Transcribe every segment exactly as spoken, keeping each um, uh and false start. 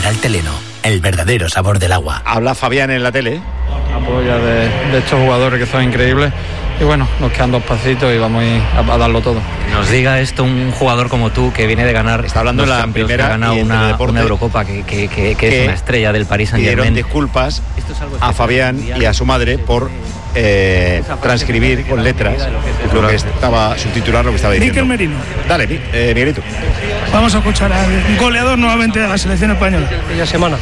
Mineral Teleno, el verdadero sabor del agua. Habla Fabián en la tele. Apoya de, de estos jugadores que son increíbles. Y bueno, nos quedan dos pasitos y vamos a, a darlo todo. Nos diga esto un jugador como tú, que viene de ganar, está hablando la primera, que ha ganado una, una Eurocopa, que, que, que, que es una estrella del Paris Saint-Germain. Pidieron disculpas a Fabián y a su madre por eh, transcribir con letras lo que estaba, subtitular lo que estaba diciendo. Mikel Merino. Dale, eh, Miguelito. Vamos a escuchar al goleador nuevamente de la selección española. Aquella semana.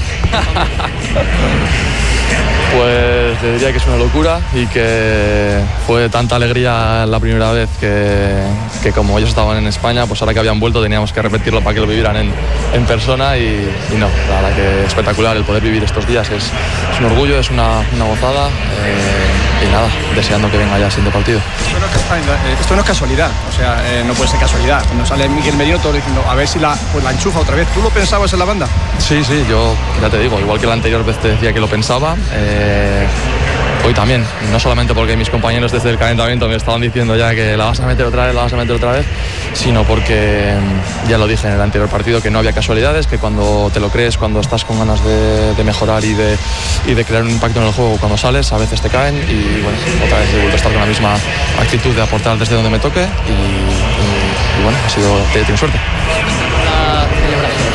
Pues te diría que es una locura y que fue tanta alegría la primera vez que, que como ellos estaban en España, pues ahora que habían vuelto teníamos que repetirlo para que lo vivieran en, en persona y, y no, la verdad que espectacular el poder vivir estos días, es, es un orgullo, es una, una gozada eh, y nada, deseando que venga ya el siguiente partido. Esto no es casualidad, o sea, eh, no puede ser casualidad. Cuando sale Mikel Merino todo diciendo a ver si la, pues la enchufa otra vez. ¿Tú lo pensabas en la banda? Sí, sí, yo ya te digo, igual que la anterior vez te decía que lo pensaba. Eh, hoy también, no solamente porque mis compañeros desde el calentamiento me estaban diciendo ya que la vas a meter otra vez, la vas a meter otra vez, sino porque ya lo dije en el anterior partido que no había casualidades, que cuando te lo crees, cuando estás con ganas de, de mejorar y de, y de crear un impacto en el juego, cuando sales a veces te caen y bueno, otra vez he vuelto a estar con la misma actitud de aportar desde donde me toque y, y, y bueno, ha sido, he tenido suerte. La celebración,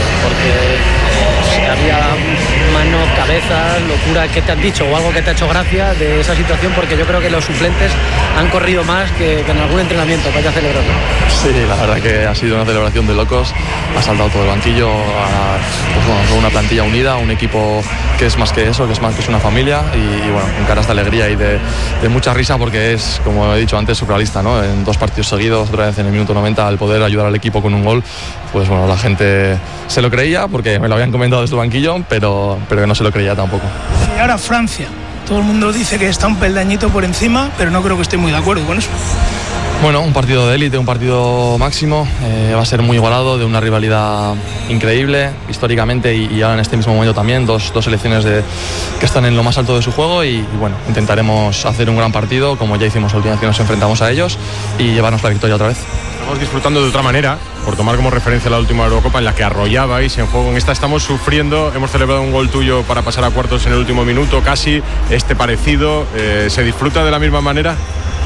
porque había mano, cabeza, locura, ¿qué te han dicho? O algo que te ha hecho gracia de esa situación, porque yo creo que los suplentes han corrido más que, que en algún entrenamiento para celebrarlo. Sí, la verdad que ha sido una celebración de locos, ha saltado todo el banquillo, a, pues bueno, con una plantilla unida, un equipo que es más que eso, que es más que es una familia y, y bueno, con caras de alegría y de, de mucha risa porque es, como he dicho antes, surrealista, ¿no? En dos partidos seguidos, otra vez en el minuto noventa, al poder ayudar al equipo con un gol, pues bueno, la gente se lo creía porque me lo habían comentado desde el banquillo, pero, pero que no se lo creía tampoco. Y ahora Francia. Todo el mundo dice que está un peldañito por encima, pero no creo que esté muy de acuerdo con eso. Bueno, un partido de élite, un partido máximo, eh, va a ser muy igualado, de una rivalidad increíble históricamente y, y ahora en este mismo momento también, dos, dos selecciones de, que están en lo más alto de su juego y, y bueno, intentaremos hacer un gran partido como ya hicimos la última vez que nos enfrentamos a ellos y llevarnos la victoria otra vez. Estamos disfrutando de otra manera, por tomar como referencia la última Eurocopa en la que arrollabais en juego. En esta estamos sufriendo, hemos celebrado un gol tuyo para pasar a cuartos en el último minuto, casi este parecido. Eh, ¿Se disfruta de la misma manera?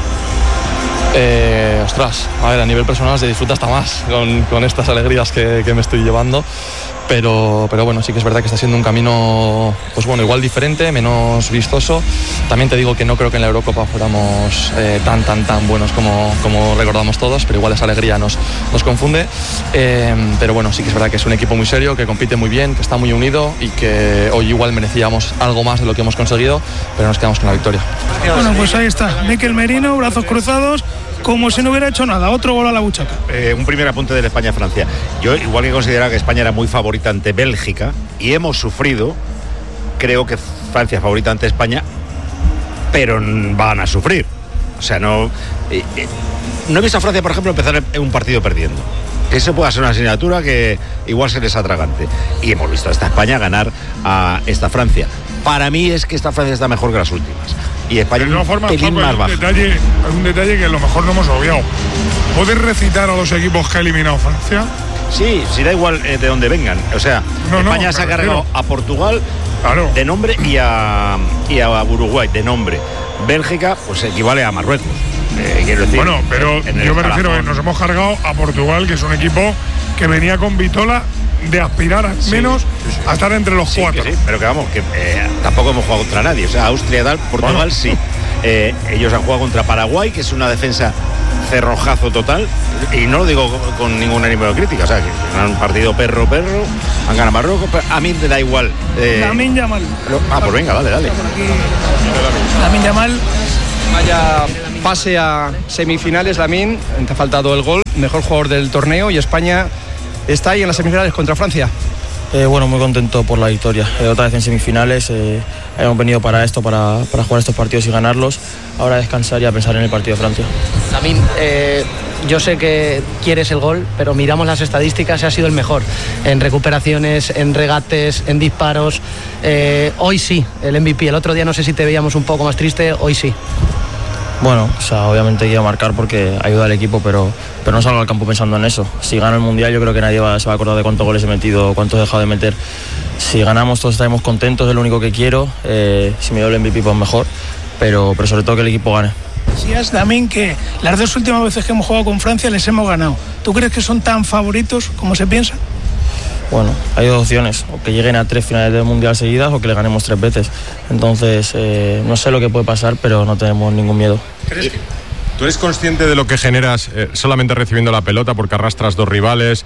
Eh, ostras, a ver, a nivel personal se disfruta hasta más con, con estas alegrías que, que me estoy llevando, pero, pero bueno, sí que es verdad que está siendo un camino, pues bueno, igual diferente, menos vistoso. También te digo que no creo que en la Eurocopa fuéramos eh, tan, tan, tan buenos como, como recordamos todos, pero igual esa alegría nos, nos confunde. Eh, pero bueno, sí que es verdad que es un equipo muy serio, que compite muy bien, que está muy unido y que hoy igual merecíamos algo más de lo que hemos conseguido, pero nos quedamos con la victoria. Bueno, pues ahí está, Mikel Merino, brazos cruzados, como si no hubiera hecho nada, otro gol a la buchaca. Eh, un primer apunte de España-Francia. Yo, igual que consideraba que España era muy favorita ante Bélgica, y hemos sufrido, creo que Francia es favorita ante España, pero van a sufrir. O sea, no... Eh, eh, no he visto a Francia, por ejemplo, empezar un partido perdiendo. Eso puede ser una asignatura que igual se les atragante. Y hemos visto a esta España ganar a esta Francia. Para mí es que esta Francia está mejor que las últimas. Y España de todas formas, un pelín Paco, más hay un baja. detalle, hay un detalle que a lo mejor no hemos obviado. ¿Puedes recitar a los equipos que ha eliminado Francia? Sí, sí, da igual eh, de dónde vengan. O sea, no, España no, se ha cargado a Portugal, claro, de nombre y a, y a Uruguay de nombre. Bélgica pues equivale a Marruecos. Eh, quiero decir, bueno, pero en, en yo me refiero que nos hemos cargado a Portugal, que es un equipo que venía con Vitola de aspirar al sí, menos sí, sí. a estar entre los sí, cuatro. Que sí, pero que vamos, que eh, tampoco hemos jugado contra nadie. O sea, Austria tal, Portugal bueno. sí. Eh, ellos han jugado contra Paraguay, que es una defensa cerrojazo total, y no lo digo con ningún ánimo de crítica, o sea, que han partido perro perro, han ganado Marruecos, pero a mí me da igual. Eh, Lamine Yamal. Ah, pues venga, dale, dale. Lamine Yamal. Vaya pase a semifinales, Lamine, te ha faltado el gol, mejor jugador del torneo y España está ahí en las semifinales contra Francia. Eh, bueno, muy contento por la victoria. Eh, otra vez en semifinales, eh, hemos venido para esto, para, para jugar estos partidos y ganarlos. Ahora descansar y a pensar en el partido de Francia. Lamine, eh, yo sé que quieres el gol, pero miramos las estadísticas y ha sido el mejor. En recuperaciones, en regates, en disparos. Eh, hoy sí, el M V P. El otro día no sé si te veíamos un poco más triste, hoy sí. Bueno, o sea, obviamente quiero marcar porque ayuda al equipo, pero, pero no salgo al campo pensando en eso. Si gano el Mundial yo creo que nadie va, se va a acordar de cuántos goles he metido, cuántos he dejado de meter. Si ganamos todos estaremos contentos, es lo único que quiero. Eh, si me doy el M V P pues mejor, pero, pero sobre todo que el equipo gane. Decías también que las dos últimas veces que hemos jugado con Francia les hemos ganado. ¿Tú crees que son tan favoritos como se piensa? Bueno, hay dos opciones, o que lleguen a tres finales del Mundial seguidas o que le ganemos tres veces. Entonces, eh, no sé lo que puede pasar, pero no tenemos ningún miedo. ¿Crees que tú eres consciente de lo que generas eh, solamente recibiendo la pelota, porque arrastras dos rivales,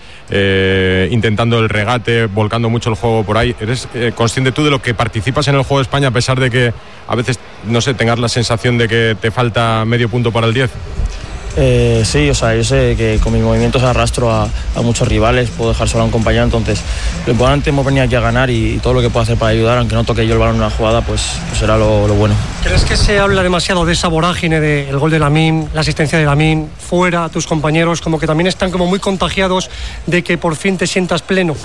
eh, intentando el regate, volcando mucho el juego por ahí? ¿Eres eh, consciente tú de lo que participas en el juego de España, a pesar de que a veces, no sé, tengas la sensación de que te falta medio punto para el diez? Eh, sí, o sea, yo sé que con mis movimientos arrastro a, a muchos rivales, puedo dejar solo a un compañero, entonces lo importante hemos venido aquí a ganar y, y todo lo que puedo hacer para ayudar, aunque no toque yo el balón en una jugada, pues, pues será lo, lo bueno. ¿Crees que se habla demasiado de esa vorágine del gol de Lamine, la asistencia de Lamine, fuera, tus compañeros, como que también están como muy contagiados de que por fin te sientas pleno?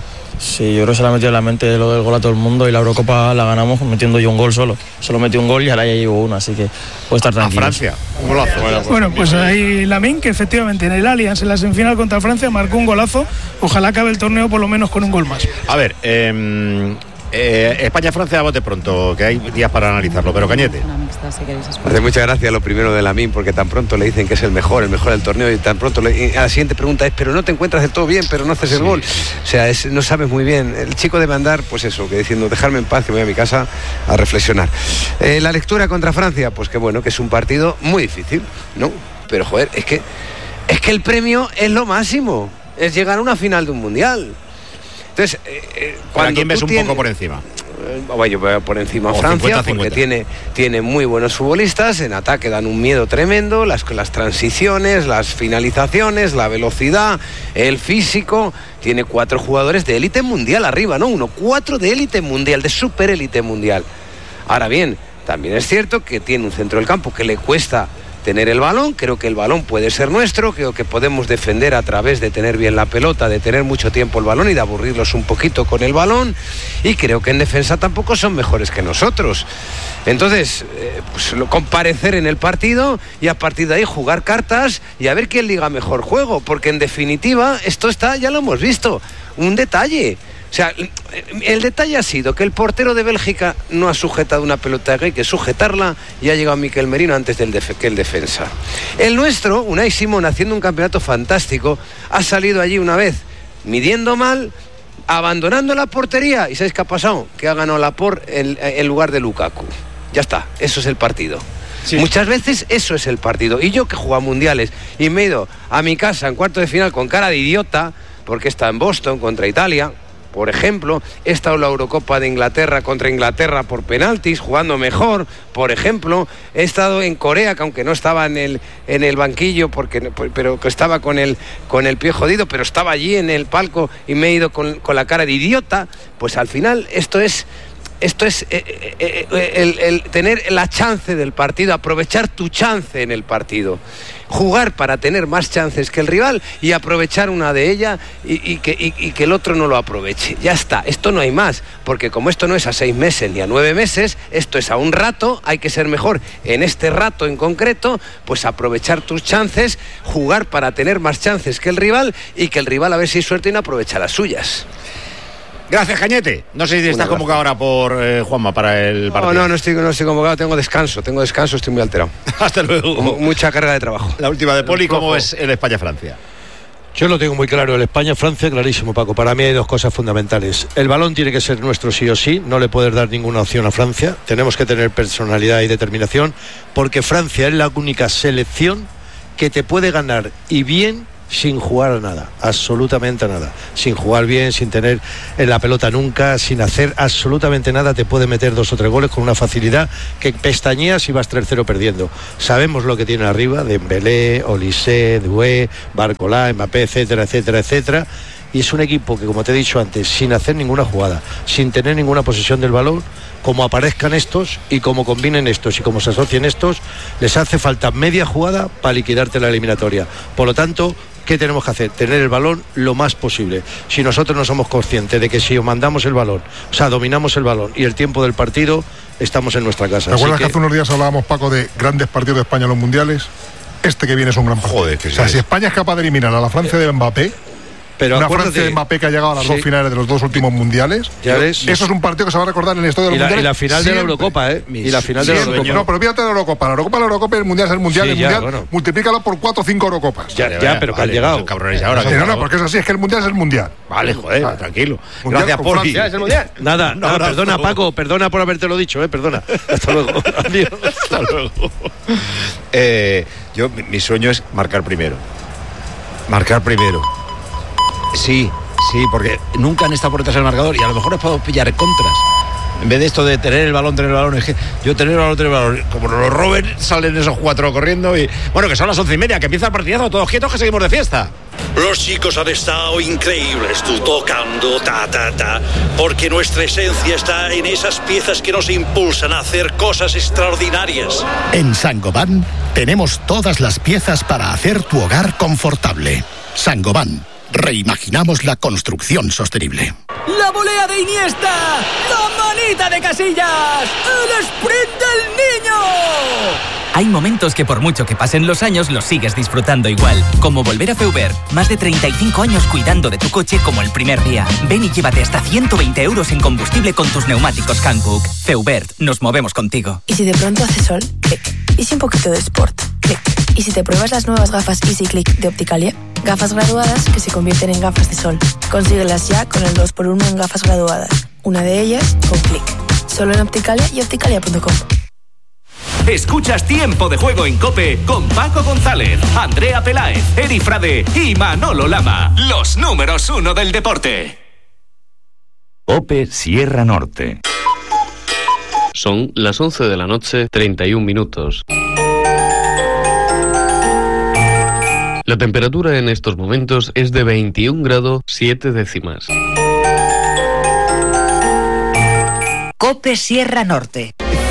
Sí, yo creo que se la ha metido en la mente lo del gol a todo el mundo y la Eurocopa la ganamos metiendo yo un gol solo. Solo metí un gol y ahora ya llevo uno, así que puedo estar tranquilo. A Francia, un golazo. Bueno, pues, bueno, pues ahí Lamine, que efectivamente en el Allianz, en la semifinal contra Francia, marcó un golazo. Ojalá acabe el torneo por lo menos con un gol más. A ver, eh, eh, España-Francia a bote pronto, que hay días para analizarlo, pero Cañete. Hace mucha gracia lo primero de Lamine, porque tan pronto le dicen que es el mejor, el mejor del torneo, y tan pronto le, y a la siguiente pregunta es, pero no te encuentras del todo bien, pero no haces el sí. gol. O sea, es, no sabes muy bien. El chico debe andar, pues eso, que diciendo, dejarme en paz, que me voy a mi casa a reflexionar. Eh, la lectura contra Francia, pues que bueno, que es un partido muy difícil, ¿no? Pero joder, es que, es que el premio es lo máximo, es llegar a una final de un mundial. Entonces, eh, eh, ¿a quién ves un tienes, poco por encima? Eh, bueno, voy por encima a Francia, cincuenta, cincuenta. Porque tiene, tiene muy buenos futbolistas, en ataque dan un miedo tremendo, las, las transiciones, las finalizaciones, la velocidad, el físico, tiene cuatro jugadores de élite mundial arriba, no uno, cuatro de élite mundial, de super élite mundial. Ahora bien, también es cierto que tiene un centro del campo que le cuesta tener el balón, creo que el balón puede ser nuestro, creo que podemos defender a través de tener bien la pelota, de tener mucho tiempo el balón y de aburrirlos un poquito con el balón, y creo que en defensa tampoco son mejores que nosotros. Entonces, eh, pues comparecer en el partido y a partir de ahí jugar cartas y a ver quién liga mejor juego, porque en definitiva esto está, ya lo hemos visto, un detalle. O sea, el detalle ha sido que el portero de Bélgica no ha sujetado una pelota que hay que sujetarla y ha llegado Mikel Merino antes del def- que el defensa. El nuestro, Unai Simón, haciendo un campeonato fantástico, ha salido allí una vez midiendo mal, abandonando la portería, y ¿sabéis qué ha pasado? Que ha ganado Laporte en, en lugar de Lukaku. Ya está, eso es el partido. Sí. Muchas veces eso es el partido. Y yo, que juego a mundiales y me he ido a mi casa en cuarto de final con cara de idiota, porque está en Boston contra Italia, por ejemplo, he estado en la Eurocopa de Inglaterra contra Inglaterra por penaltis, jugando mejor, por ejemplo, he estado en Corea, que aunque no estaba en el, en el banquillo, porque, pero que estaba con el, con el pie jodido, pero estaba allí en el palco y me he ido con, con la cara de idiota. Pues al final esto es... Esto es eh, eh, eh, el, el tener la chance del partido, aprovechar tu chance en el partido, jugar para tener más chances que el rival y aprovechar una de ellas y, y, que, y, y que el otro no lo aproveche. Ya está, esto no hay más, porque como esto no es a seis meses ni a nueve meses, esto es a un rato, hay que ser mejor en este rato en concreto, pues aprovechar tus chances, jugar para tener más chances que el rival y que el rival a ver si hay suerte y no aprovecha las suyas. Gracias, Cañete. No sé si estás convocado ahora por eh, Juanma para el partido. No, no, no estoy, no estoy convocado, tengo descanso, tengo descanso, estoy muy alterado. Hasta luego. M- mucha carga de trabajo. La última de Poli, ¿cómo es el España-Francia? Yo lo tengo muy claro, el España-Francia, clarísimo, Paco. Para mí hay dos cosas fundamentales. El balón tiene que ser nuestro sí o sí, no le puedes dar ninguna opción a Francia. Tenemos que tener personalidad y determinación, porque Francia es la única selección que te puede ganar, y bien, sin jugar a nada, absolutamente a nada, sin jugar bien, sin tener en la pelota nunca, sin hacer absolutamente nada, te puede meter dos o tres goles con una facilidad que pestañeas y vas tres cero perdiendo. Sabemos lo que tiene arriba, Dembélé, Olise, Doué, Barcola, Mbappé, etcétera, etcétera, etcétera, y es un equipo que, como te he dicho antes, sin hacer ninguna jugada, sin tener ninguna posesión del balón, como aparezcan estos y como combinen estos y como se asocien estos, les hace falta media jugada para liquidarte la eliminatoria. Por lo tanto, ¿qué tenemos que hacer? Tener el balón lo más posible. Si nosotros no somos conscientes de que si mandamos el balón, o sea, dominamos el balón y el tiempo del partido, estamos en nuestra casa. ¿Te acuerdas que... que hace unos días hablábamos, Paco, de grandes partidos de España en los mundiales? Este que viene es un gran partido. Joder, que o sea, sí. si España es capaz de eliminar a la Francia de Mbappé, pero una acuérdate, Francia de Mbappé que ha llegado a las sí. dos finales de los dos últimos mundiales, ya ves, eso es un partido que se va a recordar en el historia de los y la, mundiales. Y la final siempre. de la Eurocopa, ¿eh? Y la final Siempre. de la Eurocopa. No, pero fíjate de la Eurocopa. La Eurocopa, la Eurocopa, el mundial es el mundial, Sí, el ya, mundial, bueno. multiplícalo por cuatro o cinco Eurocopas. Ya, ya, ya pero que vale, han llegado. No, cabrones, ahora, no, no, no, porque es así, es que el mundial es el mundial. Vale, joder, ah, tranquilo. Mundial Gracias, Poli. es el mundial. Nada, Un nada abrazo. perdona, Paco, perdona por habértelo dicho, ¿eh? Perdona. Hasta luego. Adiós. Hasta luego. Eh, yo, mi, mi sueño es marcar primero. Marcar primero. Sí, sí, porque nunca han estado por detrás del marcador y a lo mejor les puedo pillar contras. En vez de esto de tener el balón, tener el balón, es que yo tener el balón, tener el balón, como nos lo roben, salen esos cuatro corriendo y... Bueno, que son las once y media, que empieza el partidazo, todos quietos que seguimos de fiesta. Los chicos han estado increíbles, tú tocando, ta, ta, ta, porque nuestra esencia está en esas piezas que nos impulsan a hacer cosas extraordinarias. En Saint-Gobain tenemos todas las piezas para hacer tu hogar confortable. Saint-Gobain. Reimaginamos la construcción sostenible. ¡La volea de Iniesta! ¡La manita de Casillas! ¡El sprint del niño! Hay momentos que por mucho que pasen los años los sigues disfrutando igual. Como volver a Feubert. Más de treinta y cinco años cuidando de tu coche como el primer día. Ven y llévate hasta ciento veinte euros en combustible con tus neumáticos Hankook. Feubert, nos movemos contigo. ¿Y si de pronto hace sol? Clic. ¿Y si un poquito de sport? Clic. ¿Y si te pruebas las nuevas gafas Easy Click de Opticalia? Gafas graduadas que se convierten en gafas de sol. Consíguelas ya con el dos por uno en gafas graduadas. Una de ellas con Click. Solo en Opticalia y opticalia punto com. Escuchas Tiempo de Juego en COPE con Paco González, Andrea Peláez, Eri Frade y Manolo Lama. Los números uno del deporte. COPE Sierra Norte. Son las once de la noche, treinta y un minutos. La temperatura en estos momentos es de veintiún grados siete décimas. COPE Sierra Norte.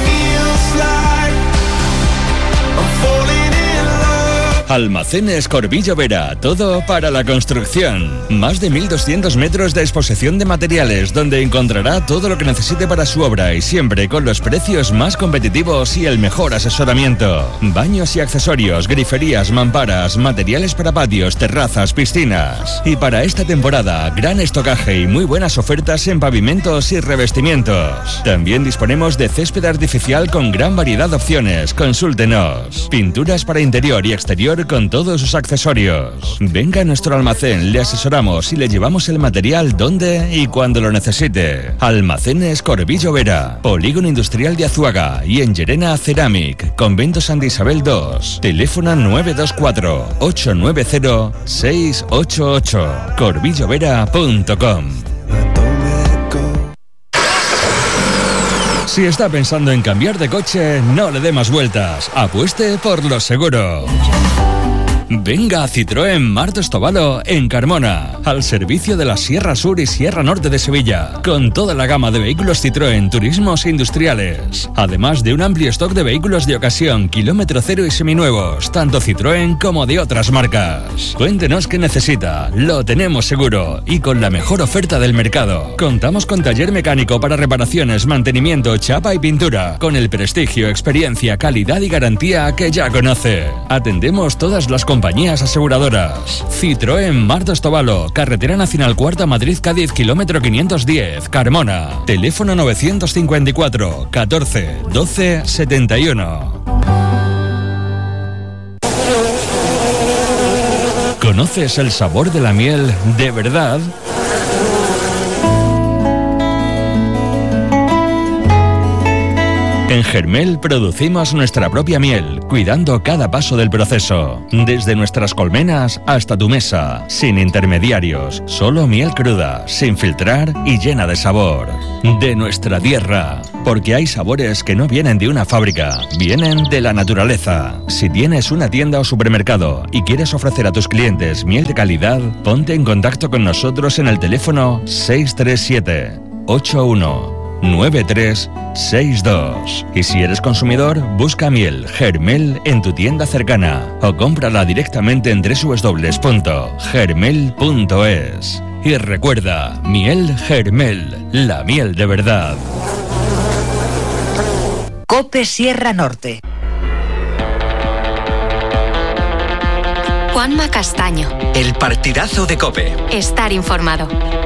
Almacenes Corbillo Vera, todo para la construcción. Más de mil doscientos metros de exposición de materiales, donde encontrará todo lo que necesite para su obra y siempre con los precios más competitivos y el mejor asesoramiento. Baños y accesorios, griferías, mamparas, materiales para patios, terrazas, piscinas. Y para esta temporada, gran estocaje y muy buenas ofertas en pavimentos y revestimientos. También disponemos de césped artificial con gran variedad de opciones. Consúltenos. Pinturas para interior y exterior con todos sus accesorios. Venga a nuestro almacén, le asesoramos y le llevamos el material donde y cuando lo necesite. Almacenes Corbillo Vera, Polígono Industrial de Azuaga y en Llerena Ceramic, Convento Santa Isabel dos. Teléfono nueve dos cuatro, ocho nueve cero, seis ocho ocho. corbillovera punto com. Si está pensando en cambiar de coche, no le dé más vueltas. Apueste por lo seguro. Venga a Citroën Marto Estovalo en Carmona, al servicio de la Sierra Sur y Sierra Norte de Sevilla, con toda la gama de vehículos Citroën, turismos e industriales, además de un amplio stock de vehículos de ocasión, kilómetro cero y seminuevos, tanto Citroën como de otras marcas. Cuéntenos qué necesita, lo tenemos seguro y con la mejor oferta del mercado. Contamos con taller mecánico para reparaciones, mantenimiento, chapa y pintura, con el prestigio, experiencia, calidad y garantía que ya conoce. Atendemos todas las compañías aseguradoras. Citroën Marto Estovalo, Carretera Nacional Cuarta Madrid-Cádiz, kilómetro quinientos diez, Carmona. Teléfono novecientos cincuenta y cuatro, catorce, doce, setenta y uno. ¿Conoces el sabor de la miel de verdad? En Germel producimos nuestra propia miel, cuidando cada paso del proceso. Desde nuestras colmenas hasta tu mesa, sin intermediarios, solo miel cruda, sin filtrar y llena de sabor. De nuestra tierra, porque hay sabores que no vienen de una fábrica, vienen de la naturaleza. Si tienes una tienda o supermercado y quieres ofrecer a tus clientes miel de calidad, ponte en contacto con nosotros en el teléfono seis tres siete, ocho uno, nueve tres seis dos. Y si eres consumidor, busca miel Germel en tu tienda cercana o cómprala directamente en doble u doble u doble u punto germel punto es. Y recuerda, miel Germel, la miel de verdad. COPE Sierra Norte. Juanma Castaño. El partidazo de COPE. Estar informado.